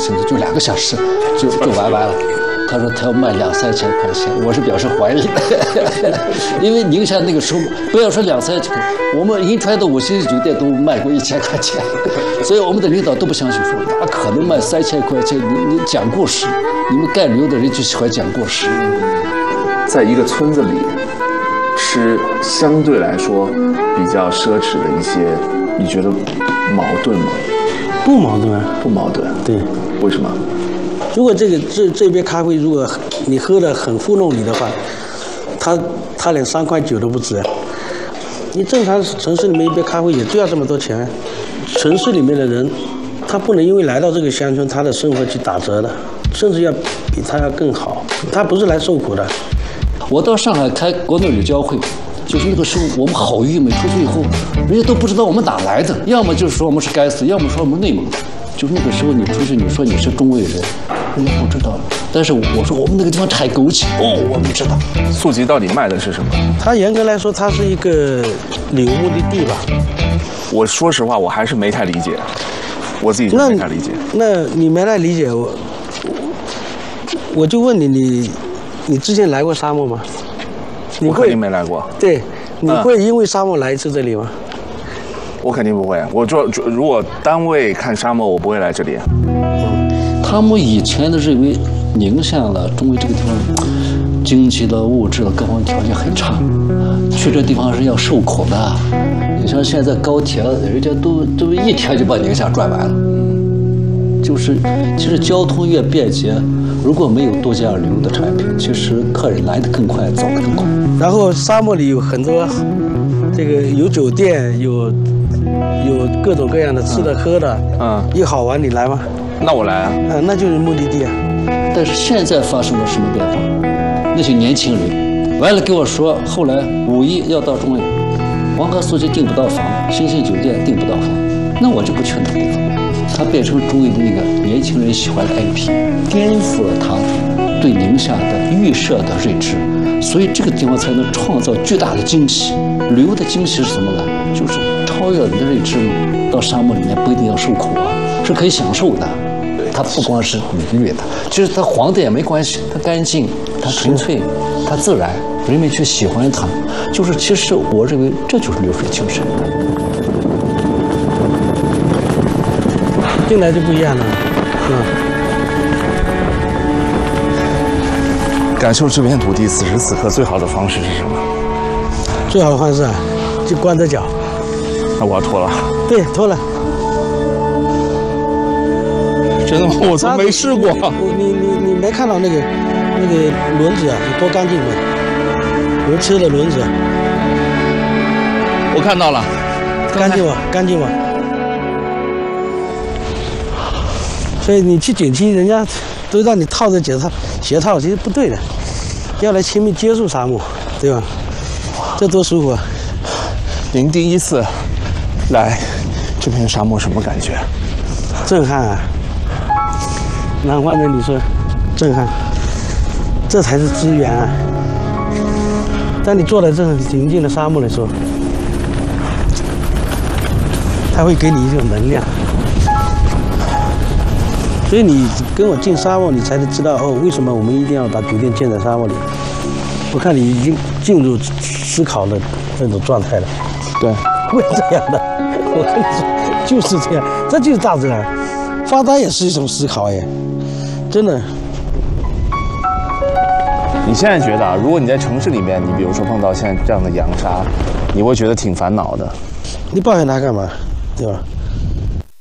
星期，就2个小时就玩完了。他说他要卖2、3千块钱，我是表示怀疑的，因为宁夏那个时候不要说2、3千，我们银川的5星级酒店都卖过1000块钱，所以我们的领导都不相信，说哪可能卖3千块钱？你讲故事，你们干旅游的人就喜欢讲故事。 在一个村子里吃相对来说比较奢侈的一些，你觉得矛盾吗？ 不矛盾啊， 不矛盾。 对， 为什么？ 如果这杯咖啡，如果你喝得很糊弄你的话，它连3块9都不值。你正常城市里面一杯咖啡也就要这么多钱。城市里面的人，他不能因为来到这个乡村，他的生活去打折的，甚至要比他要更好。他不是来受苦的。 我到上海开国内旅交会，就是那个时候我们好郁闷，出去以后，人家都不知道我们哪来的，要么就是说我们是该死，要么说我们内蒙的。就是那个时候你出去，你说你是中卫人，人家不知道。但是我说我们那个地方产枸杞，我们知道。 速记到底卖的是什么？ 它严格来说，它是一个旅游目的地吧。 我说实话，我还是没太理解，我自己就没太理解。 那你没太理解我就问你之前来过沙漠吗？ 我肯定没来过。 对，你会因为沙漠来一次这里吗？ 我肯定不会。如果单位看沙漠，我不会来这里。 他们以前都认为宁夏了、中卫这个地方，经济的、物质的各方面条件很差，去这地方是要受苦的。你像现在高铁，人家都1天就把宁夏转完了。就是其实交通越便捷，如果没有度假旅游的产品，其实客人来得更快，走得更快。 然后沙漠里有很多，这个有酒店，有各种各样的吃的喝的，又好玩，你来吗？ 那我来啊。 那就是目的地啊。 但是现在发生了什么变化？那些年轻人完了跟我说，后来5一要到中卫，王和速记订不到房，星星酒店订不到房，那我就不去那个地方。它变成中卫的那个年轻人喜欢的 IP， 颠覆了他对宁夏的预设的认知，所以这个地方才能创造巨大的惊喜。旅游的惊喜是什么呢？就是超越你的认知嘛。到沙漠里面不一定要受苦啊，是可以享受的。它不光是愉悦的，其实它黄的也没关系，它干净，它纯粹，它自然，人们去喜欢它。就是其实我认为这就是流水精神。 进来就不一样了， 感受这片土地此时此刻最好的方式是什么？ 最好的方式啊，就光着脚。 那我要脱了。 对，脱了。 真的吗？我都没试过。 你没看到那个轮子啊，有多干净吗？我们车的轮子。 我看到了。 干净吗？干净吗？所以你去景区，人家都让你套着鞋套，其实不对的，要来亲密接触沙漠，对吧？这多舒服啊！ 您第一次来这片沙漠什么感觉？ 震撼啊！南方人你说震撼，这才是资源啊！当你坐在这宁静的沙漠的时候，它会给你一种能量。所以你跟我进沙漠，你才能知道为什么我们一定要把酒店建在沙漠里。我看你已经进入思考的那种状态了。 对， 会这样的。我跟你说，就是这样，这就是大自然。发呆也是一种思考耶，真的。 你现在觉得啊，如果你在城市里面，你比如说碰到现在这样的洋沙，你会觉得挺烦恼的。 你抱怨它干嘛？对吧？